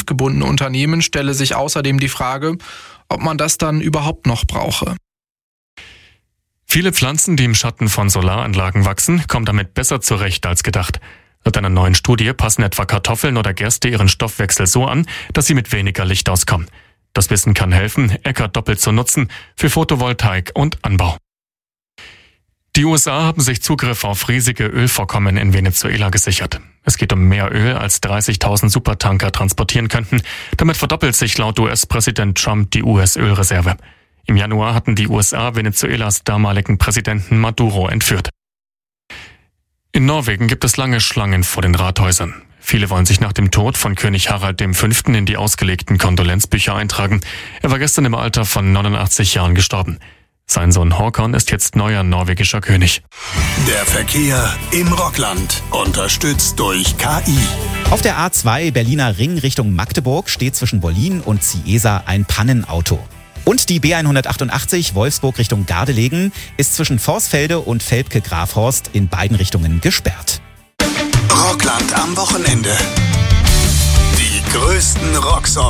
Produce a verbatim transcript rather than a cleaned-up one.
tarifgebundene Unternehmen stelle sich außerdem die Frage, ob man das dann überhaupt noch brauche. Viele Pflanzen, die im Schatten von Solaranlagen wachsen, kommen damit besser zurecht als gedacht. Laut einer neuen Studie passen etwa Kartoffeln oder Gerste ihren Stoffwechsel so an, dass sie mit weniger Licht auskommen. Das Wissen kann helfen, Äcker doppelt zu nutzen für Photovoltaik und Anbau. Die U S A haben sich Zugriff auf riesige Ölvorkommen in Venezuela gesichert. Es geht um mehr Öl, als dreißigtausend Supertanker transportieren könnten. Damit verdoppelt sich laut U S-Präsident Trump die U S-Ölreserve. Im Januar hatten die U S A Venezuelas damaligen Präsidenten Maduro entführt. In Norwegen gibt es lange Schlangen vor den Rathäusern. Viele wollen sich nach dem Tod von König Harald der Fünfte in die ausgelegten Kondolenzbücher eintragen. Er war gestern im Alter von neunundachtzig Jahren gestorben. Sein Sohn Håkon ist jetzt neuer norwegischer König. Der Verkehr im Rockland, unterstützt durch K I. Auf der A zwei Berliner Ring Richtung Magdeburg steht zwischen Bollin und Ciesa ein Pannenauto. Und die B hundertachtundachtzig Wolfsburg Richtung Gardelegen ist zwischen Vorsfelde und Velpke-Grafhorst in beiden Richtungen gesperrt. Rockland am Wochenende. Die größten Rocksongs.